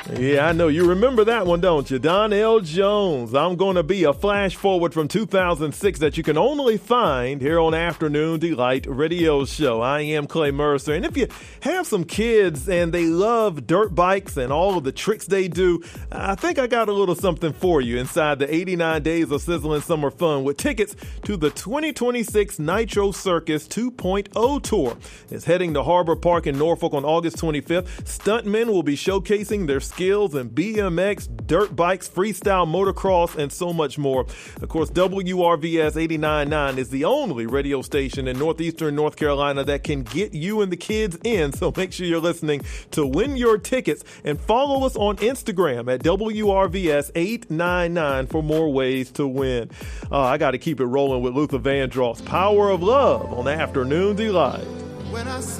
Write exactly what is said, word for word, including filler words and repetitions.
Yeah, I know. You remember that one, don't you? Donell Jones. I'm going to be a flash forward from two thousand six that you can only find here on Afternoon Delight Radio Show. I am Clay Mercer. And if you have some kids and they love dirt bikes and all of the tricks they do, I think I got a little something for you inside the eighty-nine Days of Sizzling Summer Fun with tickets to the twenty twenty-six Nitro Circus two point oh Tour. It's heading to Harbor Park in Norfolk on August twenty-fifth. Stuntmen will be showcasing their skills in B M X, dirt bikes, freestyle motocross, and so much more. Of course, W R V S eighty-nine point nine is the only radio station in northeastern North Carolina that can get you and the kids in, so make sure you're listening to win your tickets and follow us on Instagram at W R V S eight nine nine for more ways to win. Uh, I got to keep it rolling with Luther Vandross, Power of Love on Afternoon Delight. When I